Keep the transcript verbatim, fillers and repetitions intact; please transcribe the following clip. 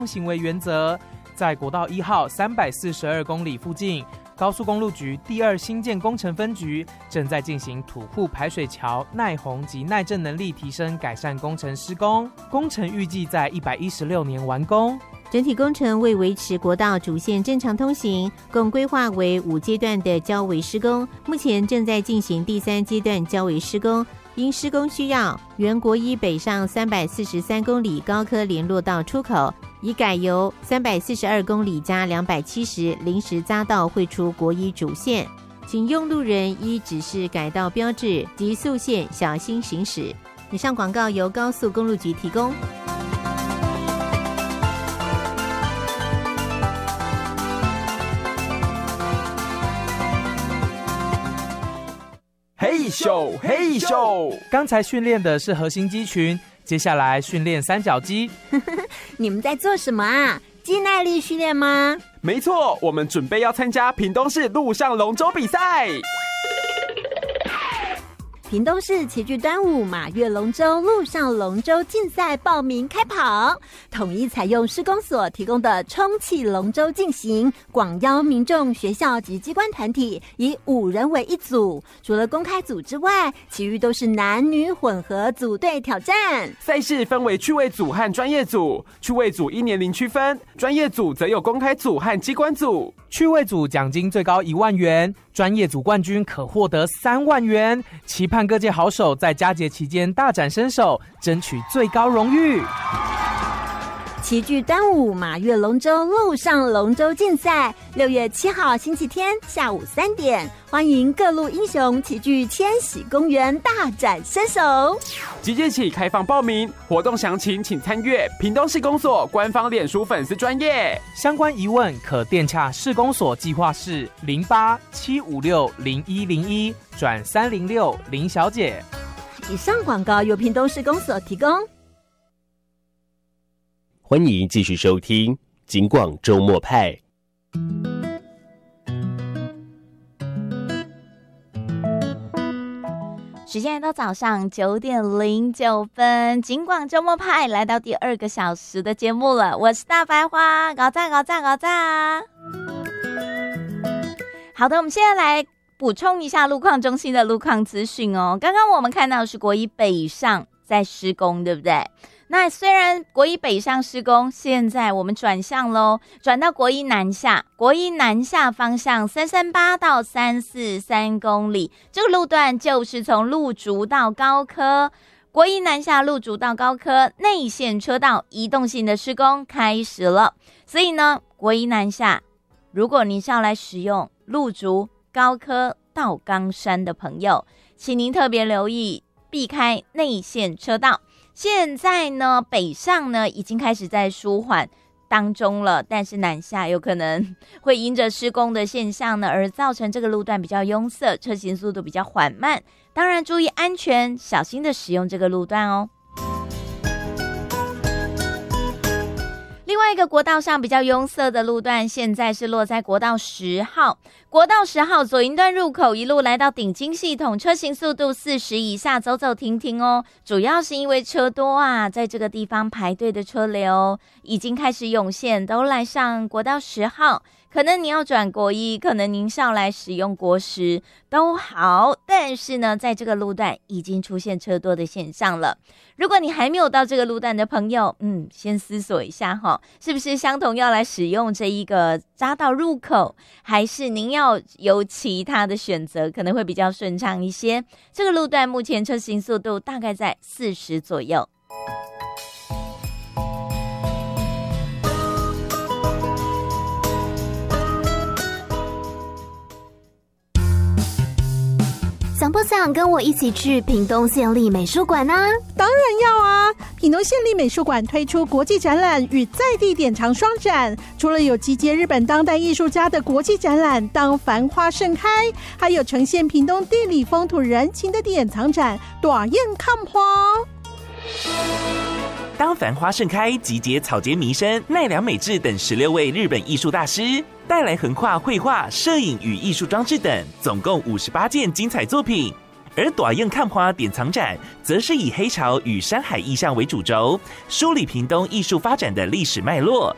行为原则，在国道一号三百四十二公里附近，高速公路局第二新建工程分局正在进行土库排水桥耐洪及耐震能力提升改善工程施工，工程预计在一百一十六年完工。 整体工程为维持国道主线正常通行，共规划为五阶段的交围施工，目前正在进行第三阶段交围施工。因施工需要，原国一北上三百四十三公里高科联络道出口已改由三百四十二公里加两百七十临时匝道汇出国一主线，请用路人依指示改道标志及速限小心行驶。以上广告由高速公路局提供。 嘿咻嘿咻， 刚才训练的是核心肌群，接下来训练三角肌。 你们在做什么啊？肌耐力训练吗？ 没错，我们准备要参加屏东市陆上龙舟比赛。 屏东市齐聚端午马月龙舟陆上龙舟竞赛报名开跑，统一采用施工所提供的充气龙舟进行，广邀民众、学校及机关团体，以五人为一组。除了公开组之外，其余都是男女混合组队挑战。 赛事分为趣味组和专业组，趣味组依年龄区分，专业组则有公开组和机关组。 趣味组奖金最高一万元，专业组冠军可获得三万元。期盼各界好手在佳节期间大展身手，争取最高荣誉。 齐聚端午马月龙舟陆上龙舟竞赛，六月七号星期天下午三点，欢迎各路英雄齐聚千禧公园大展身手。 即日起开放报名，活动详情请参阅屏东市公所官方脸书粉丝专页。 相关疑问可电洽市公所计划室零八七五六零一零一转三零六林小姐。 以上广告由屏东市公所提供。 欢迎继续收听警广周末派。 时间来到早上九点零九分，警广周末派来到第二个小时的节目了，我是大白花，搞赞搞赞搞赞。好的，我们现在来补充一下路况中心的路况资讯哦。刚刚我们看到的是国一北上在施工，对不对？那虽然国一北上施工，现在我们转向咯，转到国一南下，国一南下方向三三八到三四三公里，这个路段就是从路竹到高科，国一南下路竹到高科内线车道移动性的施工开始了。所以呢，国一南下，如果你是要来使用路竹高科到冈山的朋友，请您特别留意避开内线车道。现在呢，北上呢已经开始在舒缓当中了，但是南下有可能会因着施工的现象呢，而造成这个路段比较拥塞，车行速度比较缓慢。当然注意安全，小心的使用这个路段哦。另外一个国道上比较拥塞的路段，现在是落在国道十号。国道十号左营段入口一路来到顶金系统，车行速度四十以下，走走停停哦。主要是因为车多啊，在这个地方排队的车流已经开始涌现，都来上国道十号。可能你要转国一，可能您是要来使用国十都好，但是呢，在这个路段已经出现车多的现象了。如果你还没有到这个路段的朋友，嗯，先思索一下哈，是不是相同要来使用这一个匝道入口，还是您要有其他的选择，可能会比较顺畅一些。这个路段目前车行速度大概在四十左右。 想不想跟我一起去屏东县立美术馆呢？ 当然要啊！屏东县立美术馆推出国际展览与在地典藏双展，除了有集结日本当代艺术家的国际展览当繁花盛开，还有呈现屏东地理风土人情的典藏展大雁看花。 当繁花盛开，集结草间弥生、奈良美智等十六位日本艺术大师，带来横跨绘画、摄影与艺术装置等，总共五十八件精彩作品。而大雁看花典藏展，则是以黑潮与山海意象为主轴，梳理屏东艺术发展的历史脉络，